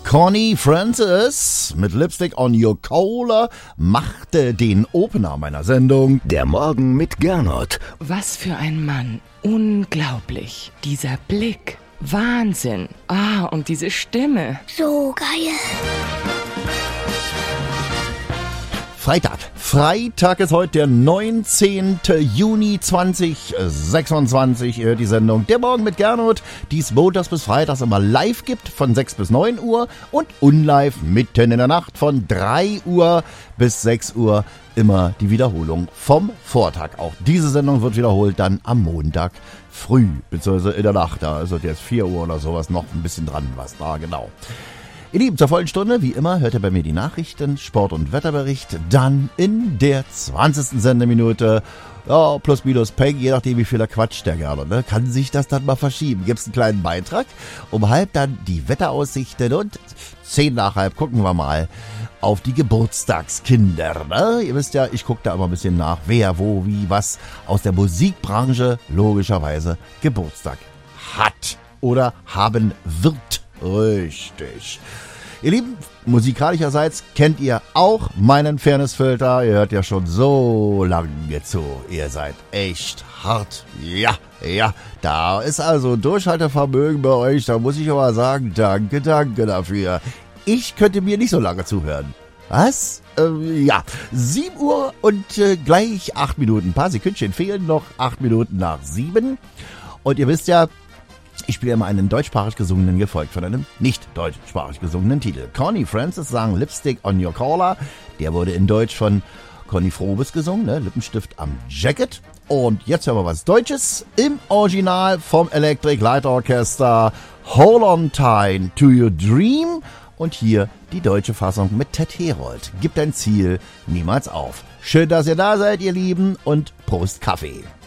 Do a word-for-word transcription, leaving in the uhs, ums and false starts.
Connie Francis mit Lipstick on Your Cola machte den Opener meiner Sendung. Der Morgen mit Gernot. Was für ein Mann. Unglaublich. Dieser Blick. Wahnsinn. Ah, und diese Stimme. So geil. Freitag. Freitag ist heute der neunzehnten Juni zweitausendsechsundzwanzig. Ihr hört die Sendung Der Morgen mit Gernot, die es montags bis freitags immer live gibt von sechs bis neun Uhr und unlive mitten in der Nacht von drei Uhr bis sechs Uhr. Immer die Wiederholung vom Vortag. Auch diese Sendung wird wiederholt dann am Montag früh, beziehungsweise in der Nacht. Da ist jetzt vier Uhr oder sowas noch ein bisschen dran was. Da genau. Ihr Lieben, zur vollen Stunde, wie immer, hört ihr bei mir die Nachrichten, Sport- und Wetterbericht. Dann in der zwanzigsten Sendeminute, ja, plus minus Peng, je nachdem wie viel er quatscht der gerne, ne? Kann sich das dann mal verschieben. Gibt's einen kleinen Beitrag, um halb dann die Wetteraussichten und zehn nach halb gucken wir mal auf die Geburtstagskinder, ne? Ihr wisst ja, ich gucke da immer ein bisschen nach, wer, wo, wie, was aus der Musikbranche logischerweise Geburtstag hat oder haben wird. Richtig. Ihr Lieben, musikalischerseits kennt ihr auch meinen Fairnessfilter. Ihr hört ja schon so lange zu. Ihr seid echt hart. Ja, ja. Da ist also Durchhaltevermögen bei euch. Da muss ich aber sagen, danke, danke dafür. Ich könnte mir nicht so lange zuhören. Was? Ähm, ja. sieben Uhr und äh, gleich acht Minuten. Ein paar Sekündchen fehlen noch. acht Minuten nach sieben. Und ihr wisst ja, ich spiele immer einen deutschsprachig gesungenen, gefolgt von einem nicht deutschsprachig gesungenen Titel. Connie Francis sang Lipstick on Your Collar. Der wurde in Deutsch von Conny Frobes gesungen, ne? Lippenstift am Jacket. Und jetzt hören wir was Deutsches im Original vom Electric Light Orchestra. Hold on tight to your dream. Und hier die deutsche Fassung mit Ted Herold. Gib dein Ziel niemals auf. Schön, dass ihr da seid, ihr Lieben, und Prost Kaffee.